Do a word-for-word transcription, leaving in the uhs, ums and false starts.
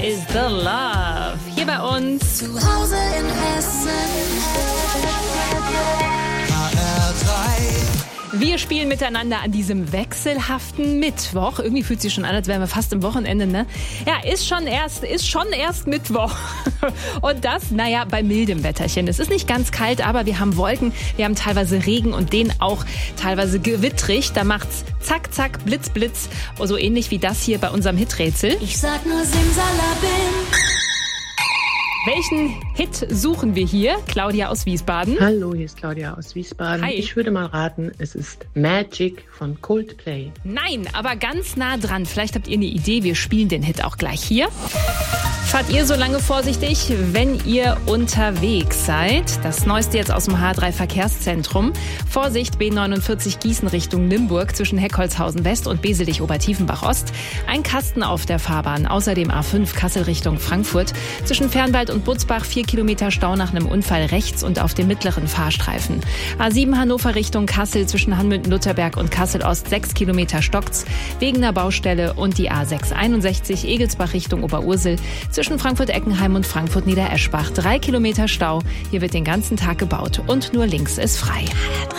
is the Love. Hier bei uns. Zu Hause in Hessen. H R drei. Wir spielen miteinander an diesem wechselhaften Mittwoch. Irgendwie fühlt sich schon an, als wären wir fast im Wochenende, ne? Ja, ist schon erst, ist schon erst Mittwoch. Und das, naja, bei mildem Wetterchen. Es ist nicht ganz kalt, aber wir haben Wolken, wir haben teilweise Regen und den auch teilweise gewittrig. Da macht's zack, zack, blitz, blitz. So ähnlich wie das hier bei unserem Hiträtsel. Ich sag nur Simsalabim. Welchen Hit suchen wir hier? Claudia aus Wiesbaden. Hallo, hier ist Claudia aus Wiesbaden. Hi. Ich würde mal raten, es ist Magic von Coldplay. Nein, aber ganz nah dran. Vielleicht habt ihr eine Idee. Wir spielen den Hit auch gleich hier. Fahrt ihr so lange vorsichtig, wenn ihr unterwegs seid. Das Neueste jetzt aus dem H drei Verkehrszentrum. Vorsicht, B neunundvierzig Gießen Richtung Nimburg zwischen Heckholzhausen West und Beselich-Obertiefenbach Ost. Ein Kasten auf der Fahrbahn. Außerdem A fünf Kassel Richtung Frankfurt. Zwischen Fernwald und Butzbach vier Kilometer Stau nach einem Unfall rechts und auf dem mittleren Fahrstreifen. A sieben Hannover Richtung Kassel zwischen Hanmünden-Lutherberg und Kassel Ost sechs Kilometer stockt's wegen einer Baustelle und die A sechs einundsechzig Egelsbach Richtung Oberursel zwischen Frankfurt-Eckenheim und Frankfurt-Niedereschbach drei Kilometer Stau. Hier wird den ganzen Tag gebaut und nur links ist frei.